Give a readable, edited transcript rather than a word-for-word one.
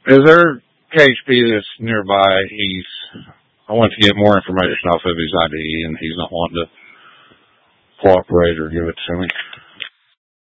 Is there KHP that's nearby? I want to get more information off of his ID, and he's not wanting to cooperate or give it to me.